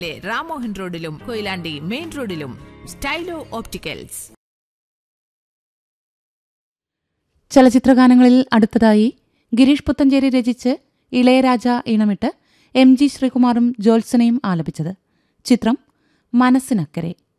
രാമോഹൻ റോഡിലും കൊയിലാണ്ടി മെയിൻ റോഡിലും സ്റ്റൈലോ ഓപ്റ്റിക്കൽസ്. ചലച്ചിത്രഗാനങ്ങളിൽ അടുത്തതായി ഗിരീഷ് പുത്തഞ്ചേരി രചിച്ച് ഇളയരാജ ഈണമിട്ട് MG ശ്രീകുമാറും ജ്യോത്സനയും ആലപിച്ചത്. ചിത്രം മനസ്സിനക്കരെ.